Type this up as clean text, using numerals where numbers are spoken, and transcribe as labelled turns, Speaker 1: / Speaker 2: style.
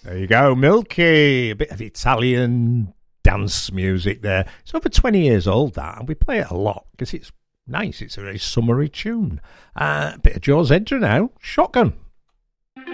Speaker 1: There you go, Milky. A bit of Italian dance music there. It's over 20 years old, that, and we play it a lot because it's nice. It's a very summery tune. A bit of Jaws Edger now. Shotgun.